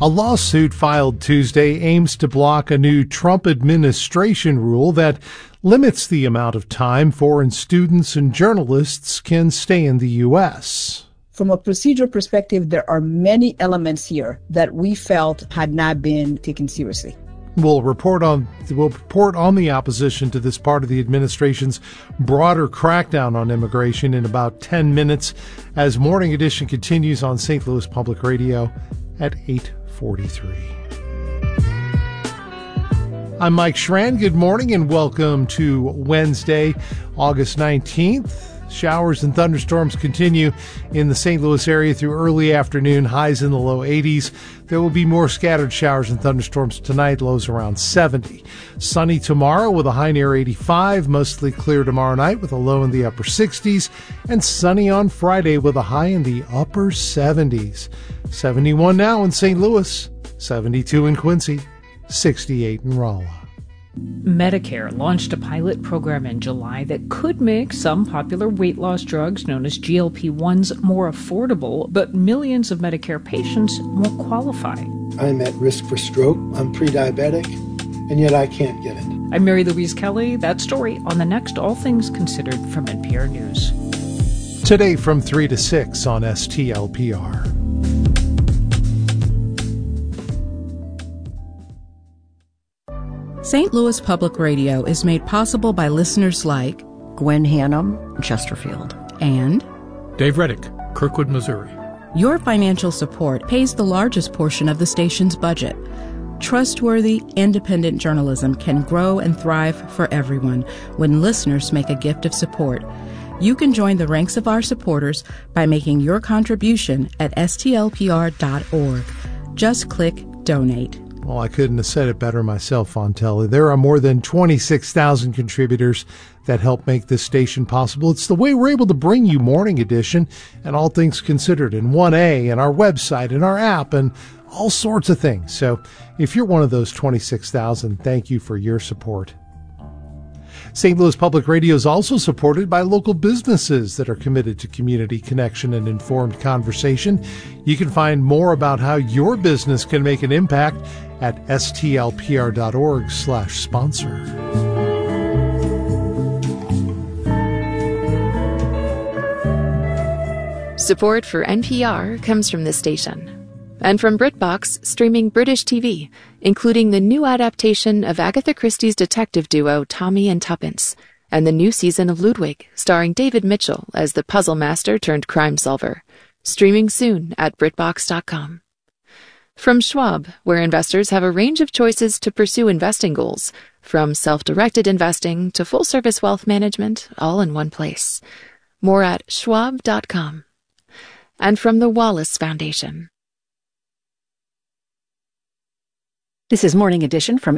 A lawsuit filed Tuesday aims to block a new Trump administration rule that limits the amount of time foreign students and journalists can stay in the U.S. From a procedural perspective, there are many elements here that we felt had not been taken seriously. We'll report on the opposition to this part of the administration's broader crackdown on immigration in about 10 minutes as Morning Edition continues on St. Louis Public Radio at 8:43. I'm Mike Schran. Good morning and welcome to Wednesday, August 19th. Showers and thunderstorms continue in the St. Louis area through early afternoon, highs in the low 80s. There will be more scattered showers and thunderstorms tonight, lows around 70. Sunny tomorrow with a high near 85, mostly clear tomorrow night with a low in the upper 60s, and sunny on Friday with a high in the upper 70s. 71 now in St. Louis, 72 in Quincy, 68 in Rolla. Medicare launched a pilot program in July that could make some popular weight loss drugs known as GLP-1s more affordable, but millions of Medicare patients won't qualify. I'm at risk for stroke, I'm pre-diabetic, and yet I can't get it. I'm Mary Louise Kelly. That story on the next All Things Considered from NPR News. Today from 3 to 6 on STLPR. St. Louis Public Radio is made possible by listeners like Gwen Hannum, Chesterfield, and Dave Reddick, Kirkwood, Missouri. Your financial support pays the largest portion of the station's budget. Trustworthy, independent journalism can grow and thrive for everyone when listeners make a gift of support. You can join the ranks of our supporters by making your contribution at stlpr.org. Just click Donate. Well, I couldn't have said it better myself, Fontelli. There are more than 26,000 contributors that help make this station possible. It's the way we're able to bring you Morning Edition and All Things Considered in 1A and our website and our app and all sorts of things. So if you're one of those 26,000, thank you for your support. St. Louis Public Radio is also supported by local businesses that are committed to community connection and informed conversation. You can find more about how your business can make an impact at stlpr.org/sponsor. Support for NPR comes from this station and from BritBox, streaming British TV, including the new adaptation of Agatha Christie's detective duo Tommy and Tuppence, and the new season of Ludwig, starring David Mitchell as the puzzle master turned crime solver. Streaming soon at BritBox.com. From Schwab, where investors have a range of choices to pursue investing goals, from self-directed investing to full-service wealth management, all in one place. More at Schwab.com. And from the Wallace Foundation. This is Morning Edition from